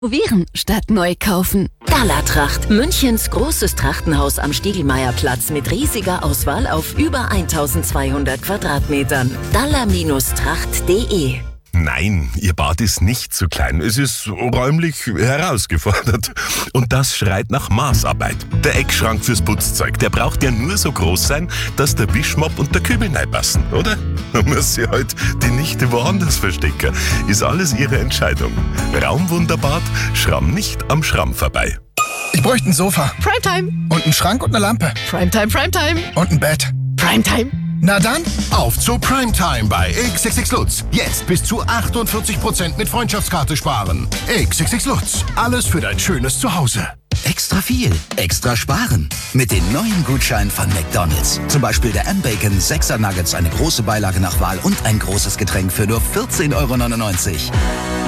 Renovieren statt neu kaufen. Dallatracht, Münchens großes Trachtenhaus am Stiegelmeierplatz mit riesiger Auswahl auf über 1200 Quadratmetern. Dalla-tracht.de. Nein, Ihr Bad ist nicht zu klein. Es ist räumlich herausgefordert. Und das schreit nach Maßarbeit. Der Eckschrank fürs Putzzeug, der braucht ja nur so groß sein, dass der Wischmopp und der Kübel reinpassen, oder? Da muss sie halt die Nichte woanders verstecken. Ist alles Ihre Entscheidung. Raumwunderbad, schramm nicht am Schramm vorbei. Ich bräuchte ein Sofa. Primetime. Und einen Schrank und eine Lampe. Primetime, Primetime. Und ein Bett. Primetime. Na dann, auf zu Primetime bei XXX Lutz. Jetzt bis zu 48% mit Freundschaftskarte sparen. XXX Lutz. Alles für dein schönes Zuhause. Extra viel, extra sparen. Mit den neuen Gutscheinen von McDonald's. Zum Beispiel der M-Bacon 6er Nuggets, eine große Beilage nach Wahl und ein großes Getränk für nur 14,99 €.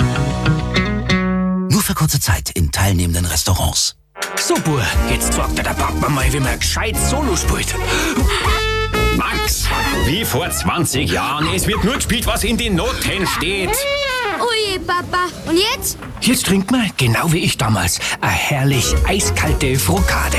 Nur für kurze Zeit in teilnehmenden Restaurants. So, Bur, jetzt sagt der Papa mal, wie man gescheit Solo spielt. Max, wie vor 20 Jahren. Es wird nur gespielt, was in den Noten steht. Ui, Papa. Und jetzt? Jetzt trinkt man, genau wie ich damals, eine herrlich eiskalte Frukade.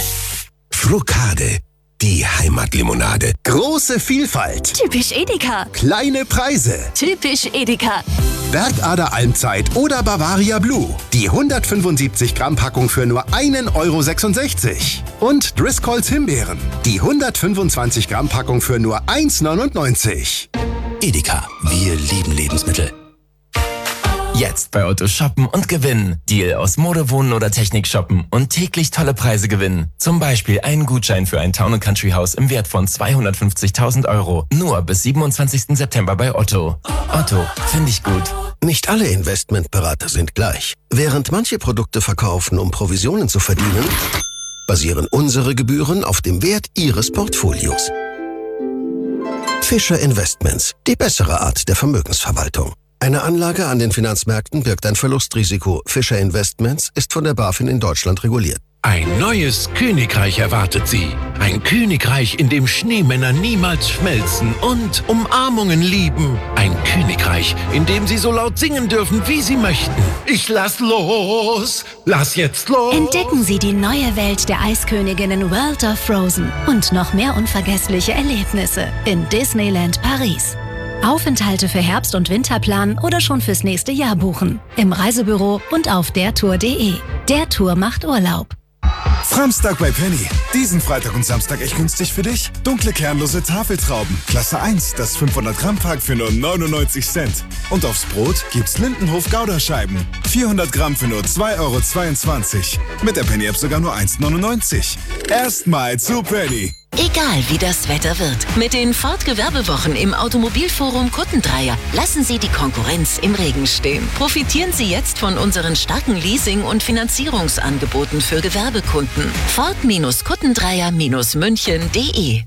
Frukade, die Heimatlimonade. Große Vielfalt. Typisch Edeka. Kleine Preise. Typisch Edeka. Bergader Almzeit oder Bavaria Blue. Die 175 Gramm Packung für nur 1,66 €. Und Driscolls Himbeeren. Die 125 Gramm Packung für nur 1,99 €. Edeka, wir lieben Lebensmittel. Jetzt bei Otto shoppen und gewinnen. Deal aus Mode, Wohnen oder Technik shoppen und täglich tolle Preise gewinnen. Zum Beispiel einen Gutschein für ein Town & Country Haus im Wert von 250.000 €. Nur bis 27. September bei Otto. Otto, finde ich gut. Nicht alle Investmentberater sind gleich. Während manche Produkte verkaufen, um Provisionen zu verdienen, basieren unsere Gebühren auf dem Wert Ihres Portfolios. Fischer Investments, die bessere Art der Vermögensverwaltung. Eine Anlage an den Finanzmärkten birgt ein Verlustrisiko. Fischer Investments ist von der BaFin in Deutschland reguliert. Ein neues Königreich erwartet Sie. Ein Königreich, in dem Schneemänner niemals schmelzen und Umarmungen lieben. Ein Königreich, in dem Sie so laut singen dürfen, wie Sie möchten. Ich lass los! Lass jetzt los! Entdecken Sie die neue Welt der Eisköniginnen World of Frozen und noch mehr unvergessliche Erlebnisse in Disneyland Paris. Aufenthalte für Herbst- und Winterplan oder schon fürs nächste Jahr buchen. Im Reisebüro und auf dertour.de. Der Tour macht Urlaub. Framstag bei Penny. Diesen Freitag und Samstag echt günstig für dich. Dunkle kernlose Tafeltrauben. Klasse 1, das 500 Gramm Pack für nur 99 Cent. Und aufs Brot gibt's Lindenhof Gouda-Scheiben. 400 Gramm für nur 2,22 €. Mit der Penny-App sogar nur 1,99 €. Erstmal zu Penny. Egal wie das Wetter wird, mit den Ford-Gewerbewochen im Automobilforum Kuttendreier lassen Sie die Konkurrenz im Regen stehen. Profitieren Sie jetzt von unseren starken Leasing- und Finanzierungsangeboten für Gewerbekunden. Ford-Kuttendreier-München.de.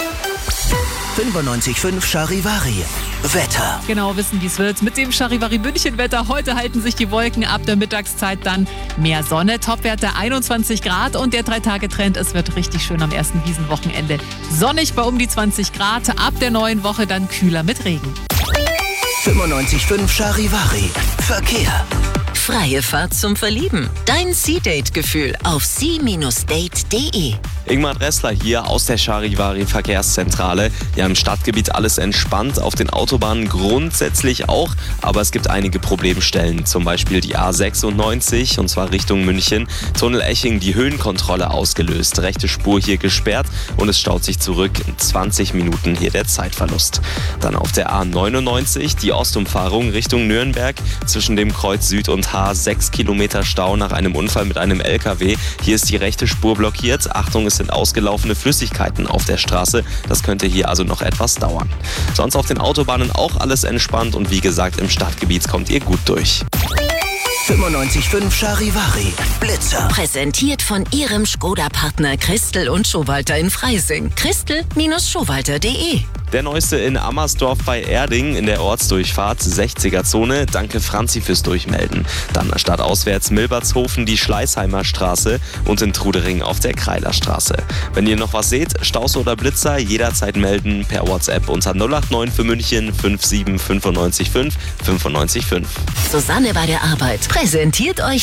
95.5 Charivari. Wetter. Genau wissen, wie es wird. Mit dem Charivari München-Wetter. Heute halten sich die Wolken, ab der Mittagszeit dann mehr Sonne. Topwerte 21 Grad und der 3-Tage-Trend. Es wird richtig schön am ersten Wiesenwochenende. Sonnig bei um die 20 Grad. Ab der neuen Woche dann kühler mit Regen. 95.5 Charivari. Verkehr. Freie Fahrt zum Verlieben. Dein Sea-Date-Gefühl auf sea-date.de. Ingmar Dressler hier aus der Charivari Verkehrszentrale. Ja, im Stadtgebiet alles entspannt, auf den Autobahnen grundsätzlich auch, aber es gibt einige Problemstellen, zum Beispiel die A96 und zwar Richtung München. Tunnel Eching, die Höhenkontrolle ausgelöst, rechte Spur hier gesperrt und es staut sich zurück, in 20 Minuten hier der Zeitverlust. Dann auf der A99 die Ostumfahrung Richtung Nürnberg, zwischen dem Kreuz Süd und H 6 Kilometer Stau nach einem Unfall mit einem LKW. Hier ist die rechte Spur blockiert. Achtung, es sind ausgelaufene Flüssigkeiten auf der Straße. Das könnte hier also noch etwas dauern. Sonst auf den Autobahnen auch alles entspannt und wie gesagt, im Stadtgebiet kommt ihr gut durch. 95.5 Charivari. Blitzer. Präsentiert von Ihrem Skoda-Partner Christel und Schowalter in Freising. Christel-Schowalter.de. Der neueste in Ammersdorf bei Erding in der Ortsdurchfahrt 60er-Zone. Danke Franzi fürs Durchmelden. Dann stadtauswärts Milbertshofen die Schleißheimer Straße und in Trudering auf der Kreilerstraße. Wenn ihr noch was seht, Staus oder Blitzer, jederzeit melden per WhatsApp unter 089 für München 57 95 5 95 5. Susanne bei der Arbeit präsentiert euch